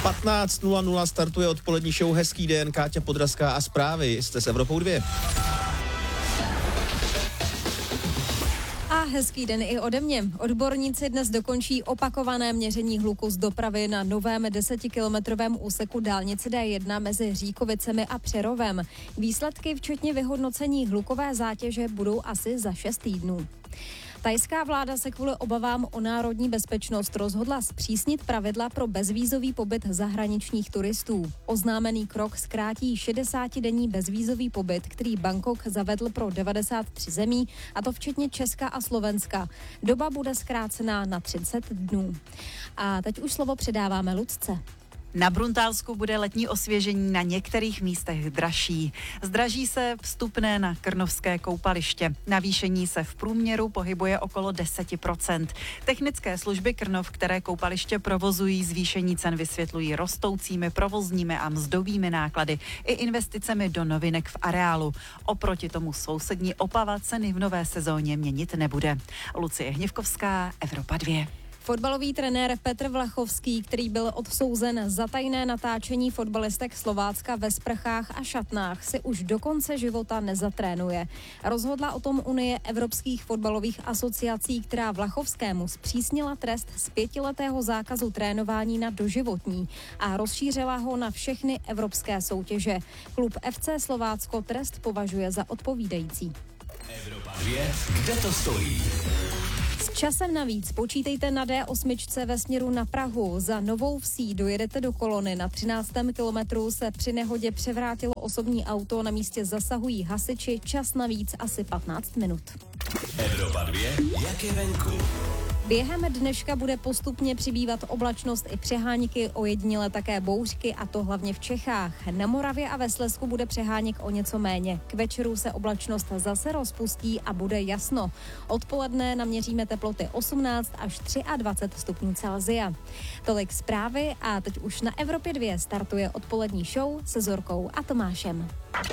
15:00 startuje odpolední show Hezký den, Káťa Podrazská a zprávy. Jste s Evropou 2. A hezký den i ode mě. Odborníci dnes dokončí opakované měření hluku z dopravy na novém 10kilometrovém úseku dálnice D1 mezi Říkovicemi a Přerovem. Výsledky včetně vyhodnocení hlukové zátěže budou asi za 6 týdnů. Thajská vláda se kvůli obavám o národní bezpečnost rozhodla zpřísnit pravidla pro bezvízový pobyt zahraničních turistů. Oznámený krok zkrátí 60denní bezvízový pobyt, který Bangkok zavedl pro 93 zemí, a to včetně Česka a Slovenska. Doba bude zkrácená na 30 dnů. A teď už slovo předáváme Lucce. Na Bruntálsku bude letní osvěžení na některých místech dražší. Zdraží se vstupné na Krnovské koupaliště. Navýšení se v průměru pohybuje okolo 10%. Technické služby Krnov, které koupaliště provozují, zvýšení cen vysvětlují rostoucími provozními a mzdovými náklady i investicemi do novinek v areálu. Oproti tomu sousední Opava ceny v nové sezóně měnit nebude. Lucie Hněvkovská, Evropa 2. Fotbalový trenér Petr Vlachovský, který byl odsouzen za tajné natáčení fotbalistek Slovácka ve sprchách a šatnách, si už do konce života nezatrénuje. Rozhodla o tom Unie evropských fotbalových asociací, která Vlachovskému zpřísnila trest z 5letého zákazu trénování na doživotní a rozšířila ho na všechny evropské soutěže. Klub FC Slovácko trest považuje za odpovídající. Evropa 2, kde to stojí? S časem navíc počítejte na D8 ve směru na Prahu. Za Novou Vsí dojedete do kolony. Na 13. kilometru se při nehodě převrátilo osobní auto, na místě zasahují hasiči, čas navíc asi 15 minut. Evropa 2, jak je venku? Během dneška bude postupně přibývat oblačnost i přeháníky, ojediněle také bouřky, a to hlavně v Čechách. Na Moravě a ve Slezsku bude přeháněk o něco méně. K večeru se oblačnost zase rozpustí a bude jasno. Odpoledne naměříme teploty 18 až 23 stupňů Celsia. Tolik zprávy a teď už na Evropě 2 startuje odpolední show se Zorkou a Tomášem.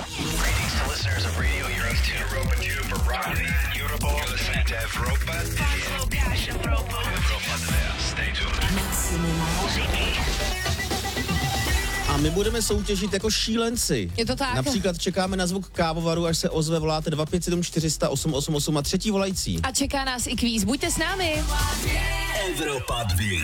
A my budeme soutěžit jako šílenci. Je to tak? Například čekáme na zvuk kávovaru, až se ozve, voláte 257 400 888 a třetí volající. A čeká nás i kvíz. Buďte s námi. Evropa 2.